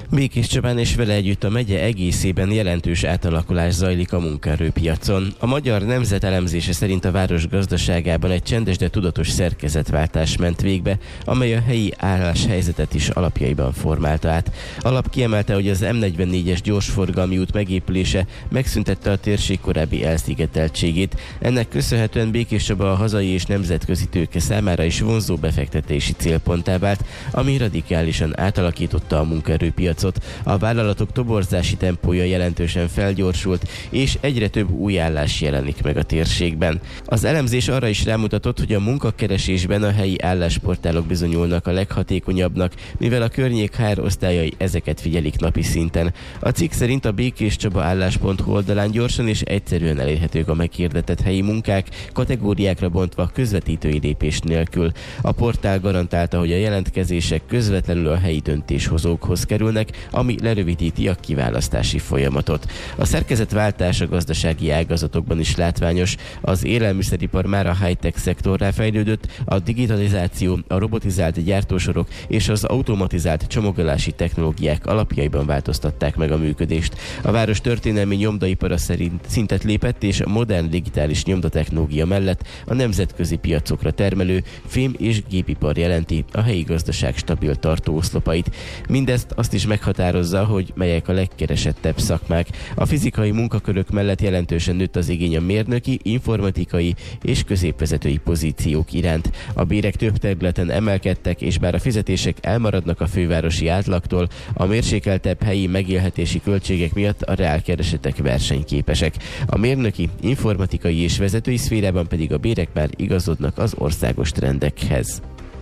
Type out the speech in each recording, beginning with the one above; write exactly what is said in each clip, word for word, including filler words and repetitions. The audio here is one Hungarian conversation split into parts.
Békés Csabán és vele együtt a megye egészében jelentős átalakulás zajlik a munkaerőpiacon. A Magyar Nemzet elemzése szerint a város gazdaságában egy csendes, de tudatos szerkezetváltás ment végbe, amely a helyi álláshelyzetet is alapjaiban formálta át. Alap kiemelte, hogy az M negyvennégyes gyorsforgalmi út megépülése megszüntette a térség korábbi elszigeteltségét. Ennek köszönhetően Békés Csaba a hazai és nemzetközi tőke számára is vonzó befektetési célponttá vált, ami radikálisan átalakította a munkaerőpiacot. A vállalatok toborzási tempója jelentősen felgyorsult, és egyre több új állás jelenik meg a térségben. Az elemzés arra is rámutatott, hogy a munkakeresésben a helyi állásportálok bizonyulnak a leghatékonyabbnak, mivel a környék há er osztályai ezeket figyelik napi szinten. A cikk szerint a Békés Csaba állás pont hu oldalán gyorsan és egyszerűen elérhetők a meghirdetett helyi munkák, kategóriákra bontva közvetítői lépés nélkül. A portál garantálta, hogy a jelentkezések közvetlenül a helyi döntéshozókhoz kerülnek, ami lerövidíti a kiválasztási folyamatot. A szerkezetváltás a gazdasági ágazatokban is látványos. Az élelmiszeripar már a high-tech szektorrá fejlődött, a digitalizáció, a robotizált gyártósorok és az automatizált csomagolási technológiák alapjaiban változtatták meg a működést. A város történelmi nyomdaipara szerint szintet lépett, és a modern digitális nyomdatechnológia mellett a nemzetközi piacokra termelő fém- és gépipar jelenti a helyi gazdaság stabil tartóoszlopait. Mindezt azt is meghatározza, hogy melyek a legkeresettebb szakmák. A fizikai munkakörök mellett jelentősen nőtt az igény a mérnöki, informatikai és középvezetői pozíciók iránt. A bérek több területen emelkedtek, és bár a fizetések elmaradnak a fővárosi átlagtól, a mérsékeltebb helyi megélhetési költségek miatt a reálkeresetek versenyképesek. A mérnöki, informatikai és vezetői szférában pedig a bérek már igazodnak az országos trendekhez.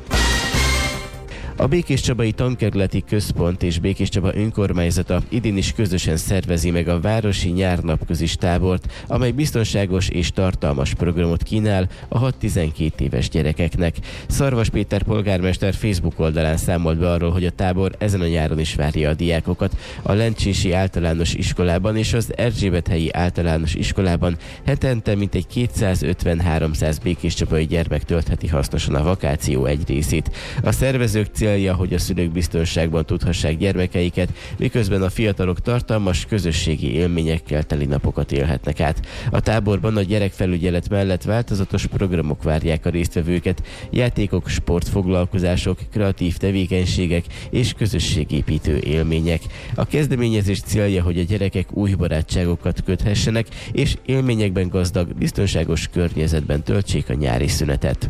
A Békés Csabai Tankerületi Központ és Békés Csaba önkormányzata idén is közösen szervezi meg a városi nyárnapközis tábort, amely biztonságos és tartalmas programot kínál a hat-tizenkét éves gyerekeknek. Szarvas Péter polgármester Facebook oldalán számolt be arról, hogy a tábor ezen a nyáron is várja a diákokat. A Lencsési Általános Iskolában és az Erzsébethelyi Általános Iskolában hetente mintegy kétszázötven-háromszáz békés csabai gyermek töltheti hasznosan a vakáció egy részét. A szervezők célja, hogy a szülők biztonságban tudhassák gyermekeiket, miközben a fiatalok tartalmas közösségi élményekkel teli napokat élhetnek át. A táborban a gyerekfelügyelet mellett változatos programok várják a résztvevőket, játékok, sportfoglalkozások, kreatív tevékenységek és közösségépítő élmények. A kezdeményezés célja, hogy a gyerekek új barátságokat köthessenek, és élményekben gazdag, biztonságos környezetben töltsék a nyári szünetet.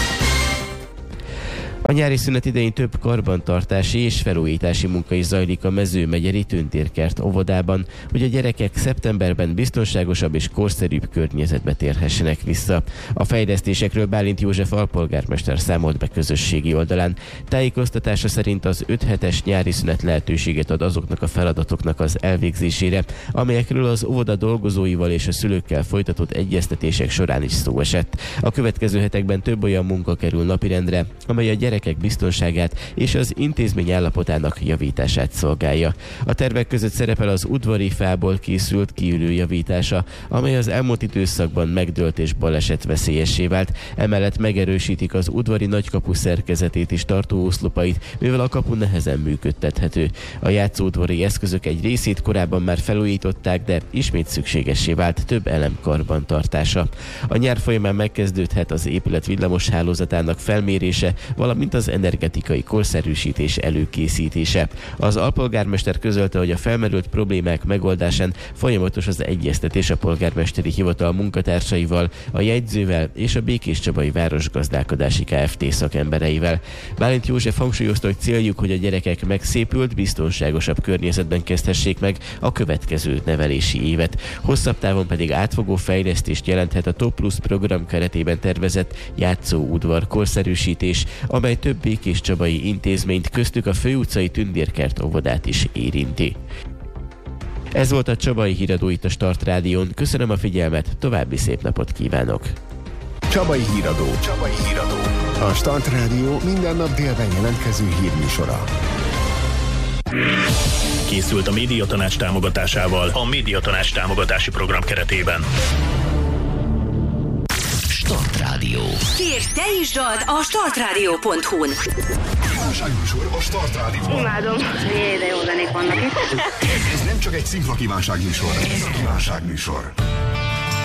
A nyári szünet idején több karbantartási és felújítási munka is zajlik a Mezőmegyeri Tündérkert óvodában, hogy a gyerekek szeptemberben biztonságosabb és korszerűbb környezetbe térhessenek vissza. A fejlesztésekről Bálint József alpolgármester számolt be közösségi oldalán. Tájékoztatása szerint az öt hetes nyári szünet lehetőséget ad azoknak a feladatoknak az elvégzésére, amelyekről az óvoda dolgozóival és a szülőkkel folytatott egyeztetések során is szó esett. A következő hetekben több olyan munka kerül napirendre, amely a gyerekek biztonságát és az intézmény állapotának javítását szolgálja. A tervek között szerepel az udvari fából készült kiülő javítása, amely az elmúlt időszakban megdőlt és balesetveszélyessé vált. Emellett megerősítik az udvari nagykapu szerkezetét és tartóoszlopait, mivel a kapu nehezen működtethető. A játszóudvari eszközök egy részét korábban már felújították, de ismét szükségessé vált több elem karbantartása. A nyár folyamán megkezdődhet az épület villamos hálózatának felmérése, valamint az energetikai korszerűsítés előkészítése. Az alpolgármester közölte, hogy a felmerült problémák megoldásán folyamatos az egyeztetés a polgármesteri hivatal munkatársaival, a jegyzővel és a Békés Csabai Városgazdálkodási Kft. Szakembereivel. Bálint József hangsúlyozta, hogy céljuk, hogy a gyerekek megszépült, biztonságosabb környezetben kezdhessék meg a következő nevelési évet. Hosszabb távon pedig átfogó fejlesztést jelenthet a Top Plus program keretében tervezett játszóudvar korszerűsítés, amely több békés csabai intézményt, köztük a Főutcai Tündérkert óvodát is érinti. Ez volt a Csabai Híradó itt a Start Rádión. Köszönöm a figyelmet, további szép napot kívánok! Csabai Híradó. Csabai Híradó. A Start Rádió minden nap délben jelentkező hírműsora. Készült a Médiatanács támogatásával a Médiatanács támogatási program keretében. Start Rádió. Rádió. Kérj, te is dalt a startradio pont hu-n. Kívánságműsor a Start Rádióban. Imádom. Jé, de jó zenék vannak itt. Ez nem csak egy szinkra kívánságműsor, ez a kívánságműsor.